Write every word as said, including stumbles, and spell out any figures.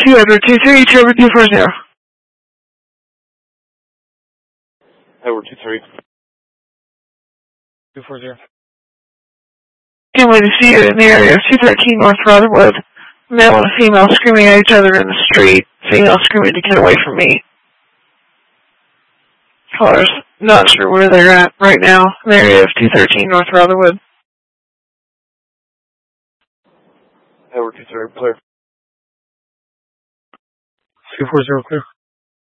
two Edward two three, Trevor two four zero. Edward two three. two four zero. Family to see you in the area of two thirteen North Rutherwood. Male and female screaming at each other in the street. Female screaming to get away from me. Callers not sure where they're at right now in the area of two thirteen North Rutherwood. Edward two three, clear. two four zero, clear.